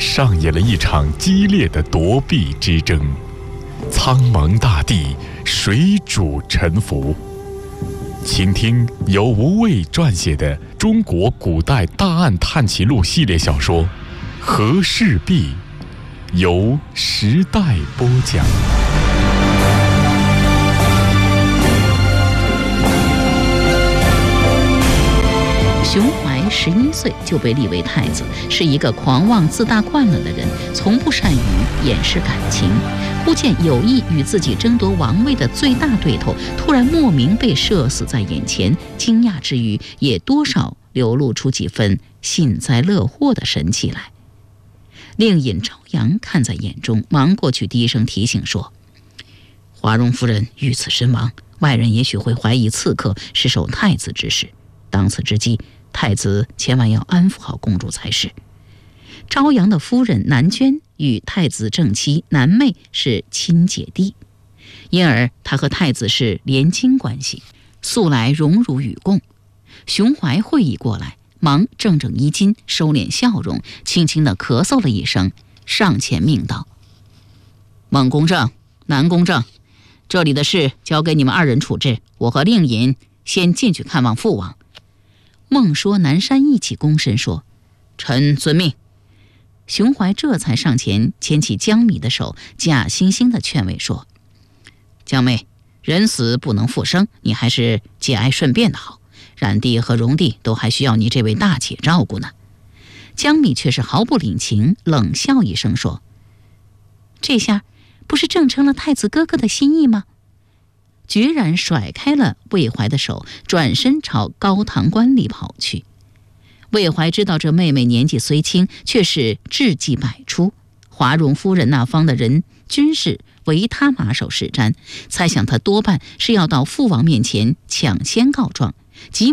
上演了一场激烈的夺璧之争，苍茫大地水主沉浮。请听由吴畏撰写的《中国古代大案探奇录》系列小说《和氏璧》，由时代播讲。 熊怀11岁就被立为太子，是一个狂妄自大惯了的人，从不善于掩饰感情。忽见有意与自己争夺王位的最大对头突然莫名被射死在眼前，惊讶之余也多少流露出几分幸灾乐祸的神气来。令尹朝阳看在眼中，忙过去低声提醒说：华容夫人遇刺身亡，外人也许会怀疑刺客是受太子指使，当此之机，太子千万要安抚好公主才是。朝阳的夫人南娟与太子正妻南妹是亲姐弟，因而她和太子是连亲关系，素来荣辱与共。熊怀会意过来，忙正正衣襟，收敛笑容，轻轻地咳嗽了一声，上前命道：孟公正、南公正，这里的事交给你们二人处置，我和令尹先进去看望父王。孟说、南山一起躬身说：臣遵命。熊怀这才上前牵起江米的手，假惺惺地劝慰说：江妹，人死不能复生，你还是节哀顺变的好，冉帝和荣帝都还需要你这位大姐照顾呢。江米却是毫不领情，冷笑一声说：这下不是正成了太子哥哥的心意吗？决然甩开了魏怀的手，转身朝高堂观里跑去。魏怀知道这妹妹年纪虽轻，却是智计百出，华容夫人那方的人均是唯他马首是瞻，猜想他多半是要到父王面前抢先告状，急